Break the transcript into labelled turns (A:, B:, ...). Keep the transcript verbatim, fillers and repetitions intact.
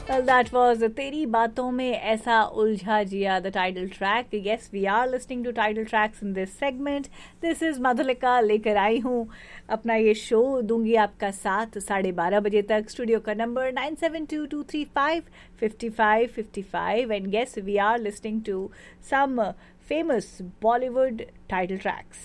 A: Well, that was तेरी बातों में ऐसा उलझा जिया, the title track. Yes, we are listening to title tracks in this segment. This is Madhulika, लेकर आई हूँ अपना ये शो. दूंगी आपका साथ साढ़े बारह बजे तक. स्टूडियो का number nine seven to to three five fifty five fifty five. And yes, we are listening to some famous Bollywood title tracks.